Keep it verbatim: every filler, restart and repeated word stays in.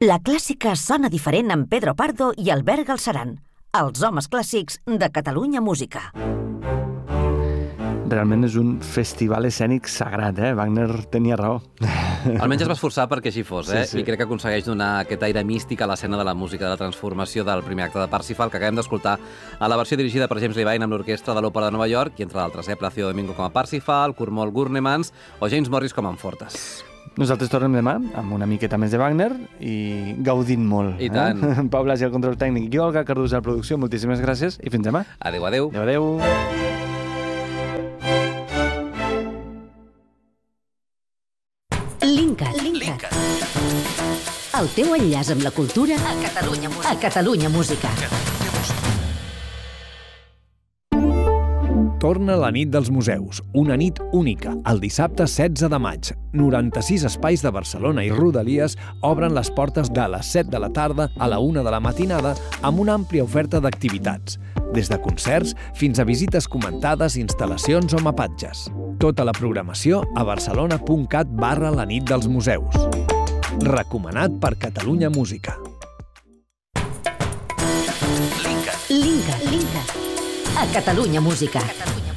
La clàssica sona diferent amb Pedro Pardo i Albert Galceran, els homes clàssics de Catalunya Música. Realment és un festival escènic sagrat, eh? Wagner tenia raó. Almenys es va esforçar perquè així fos, eh? Sí, sí. I crec que aconsegueix donar aquest aire místic a l'escena de la música de la transformació del primer acte de Parsifal, que acabem d'escoltar a la versió dirigida per James Levine amb l'orquestra de l'Òpera de Nova York, i entre d'altres, eh? Plácido Domingo com a Parsifal, Kurmol Gurnemans o James Morris com a Fortes. Nosaltres tornem demà amb una miqueta més de Wagner i gaudint molt. I tant. Eh? Pau Blasi al control tècnic i Olga Cardús a la producció. Moltíssimes gràcies i fins demà. Adéu, adéu. Adéu, adéu. Linkat. Linkat. El teu enllaç amb la cultura a Catalunya Música. A Catalunya Música. Torna la nit dels museus, una nit única, el dissabte setze de maig. noranta-sis espais de Barcelona i Rodalies obren les portes de les set de la tarda a la una de la matinada amb una àmplia oferta d'activitats, des de concerts fins a visites comentades, instal·lacions o mapatges. Tota la programació a barcelona.cat barra la nit dels museus. Recomanat per Catalunya Música. Linkat. Linkat. A Catalunya Música.